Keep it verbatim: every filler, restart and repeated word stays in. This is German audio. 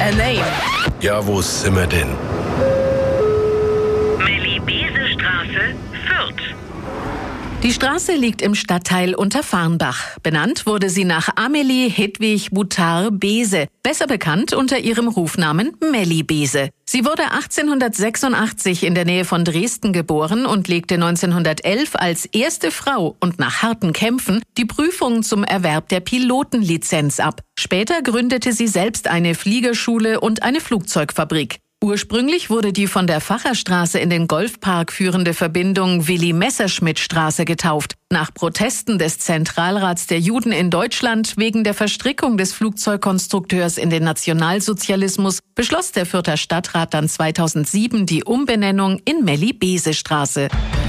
a name. Ja, wo sind wir denn? Melli-Beese-Straße, Fürth. Die Straße liegt im Stadtteil Unterfarnbach. Benannt wurde sie nach Amelie Hedwig Boutard Beese, besser bekannt unter ihrem Rufnamen Melli Beese. Sie wurde achtzehnhundertsechsundachtzig in der Nähe von Dresden geboren und legte neunzehnhundertelf als erste Frau und nach harten Kämpfen die Prüfung zum Erwerb der Pilotenlizenz ab. Später gründete sie selbst eine Fliegerschule und eine Flugzeugfabrik. Ursprünglich wurde die von der Facherstraße in den Golfpark führende Verbindung Willi-Messerschmitt-Straße getauft. Nach Protesten des Zentralrats der Juden in Deutschland wegen der Verstrickung des Flugzeugkonstrukteurs in den Nationalsozialismus beschloss der Fürther Stadtrat dann zweitausendsieben die Umbenennung in Melli-Beese-Straße.